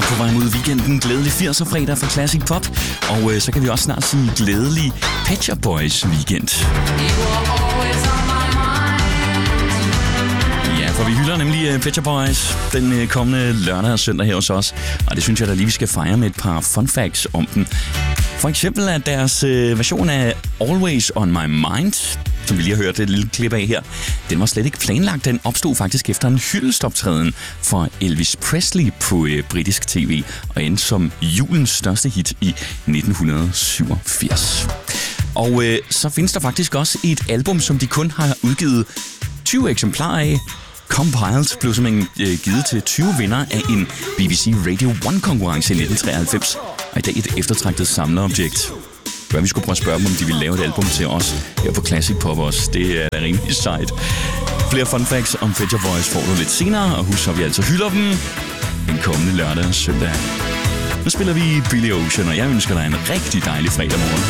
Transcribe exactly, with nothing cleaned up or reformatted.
på vej mod weekenden. Glædelig firser fredag for Classic Pop. Og øh, så kan vi også snart sige glædelig Pet Shop Boys weekend. Ja, for vi hylder nemlig uh, Pet Shop Boys den uh, kommende lørdag og søndag her hos os. Og det synes jeg da lige, vi skal fejre med et par fun facts om den. For eksempel at deres uh, version af Always On My Mind, som vi lige har hørt et lille klip af her, den var slet ikke planlagt. Den opstod faktisk efter en hyldestoptræden for Elvis Presley på uh, britisk tv og endte som julens største hit i nitten syvogfirs. Og øh, så findes der faktisk også et album, som de kun har udgivet tyve eksemplarer af. Compiled blev simpelthen øh, givet til tyve vinder af en B B C Radio one-konkurrence i nitten treoghalvfems, og i dag et eftertragtet samlerobjekt. Hvad vi skulle prøve at spørge dem, om de ville lave et album til os her på Classic Pop også. Det er da rimelig sejt. Flere fun facts om Pet Shop Boys får du lidt senere, og husk, at vi altså hylder dem den kommende lørdag og søndag. Nu spiller vi Billy Ocean, og jeg ønsker dig en rigtig dejlig fredag morgen.